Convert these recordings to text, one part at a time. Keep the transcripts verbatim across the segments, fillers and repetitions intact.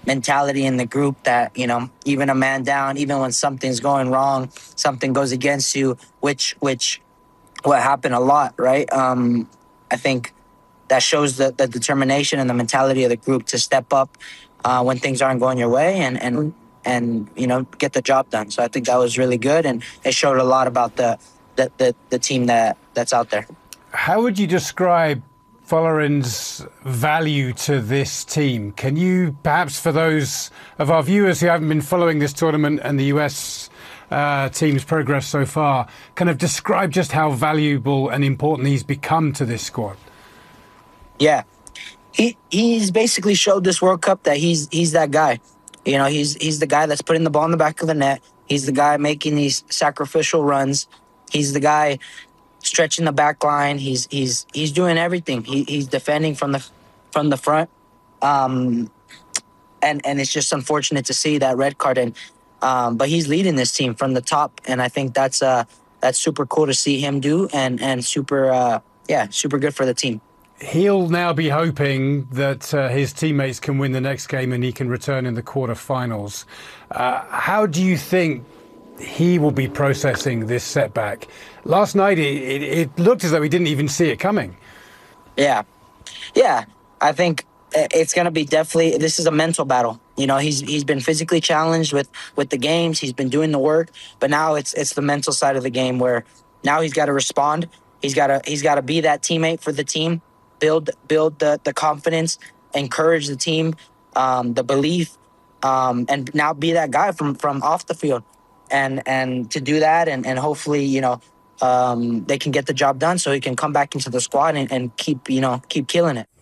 mentality in the group that, you know, even a man down, even when something's going wrong, something goes against you, which which what happened a lot, right? Um, I think that shows the, the determination and the mentality of the group to step up uh, when things aren't going your way and, and, and, you know, get the job done. So I think that was really good, and it showed a lot about the, the, the, the team that, that's out there. How would you describe Folleren's value to this team? Can you, perhaps for those of our viewers who haven't been following this tournament and the U S uh, team's progress so far, kind of describe just how valuable and important he's become to this squad? Yeah, he he's basically showed this World Cup that he's he's that guy. You know, he's he's the guy that's putting the ball in the back of the net. He's the guy making these sacrificial runs. He's the guy stretching the back line. He's he's he's doing everything. He he's defending from the from the front. Um, and and it's just unfortunate to see that red card. And um, but he's leading this team from the top, and I think that's uh that's super cool to see him do, and and super uh yeah super good for the team. He'll now be hoping that uh, his teammates can win the next game and he can return in the quarterfinals. Uh, how do you think he will be processing this setback? Last night, it, it, it looked as though he didn't even see it coming. Yeah. Yeah. I think it's going to be definitely, this is a mental battle. You know, he's he's been physically challenged with, with the games. He's been doing the work, but now it's it's the mental side of the game where now he's got to respond. He's got to he's got to be that teammate for the team, build build the, the confidence, encourage the team, um, the belief, um, and now be that guy from, from off the field. And and to do that, and, and hopefully, you know, um, they can get the job done so he can come back into the squad and, and keep, you know, keep killing it.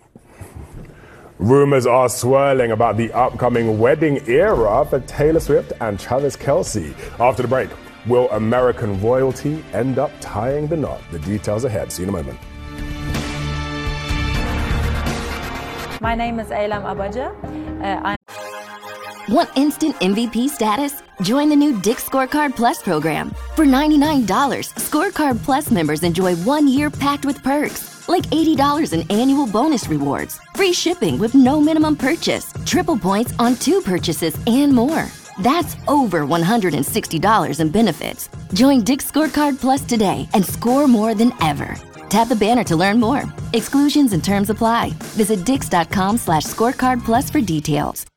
Rumors are swirling about the upcoming wedding era for Taylor Swift and Travis Kelce. After the break, will American royalty end up tying the knot? The details ahead. See you in a moment. My name is Aylam Abaja. Uh, I'm Want instant M V P status? Join the new Dick's Scorecard Plus program. For ninety-nine dollars, Scorecard Plus members enjoy one year packed with perks, like eighty dollars in annual bonus rewards, free shipping with no minimum purchase, triple points on two purchases, and more. That's over one hundred sixty dollars in benefits. Join Dick's Scorecard Plus today and score more than ever. Tap the banner to learn more. Exclusions and terms apply. Visit dix.com slash scorecard plus for details.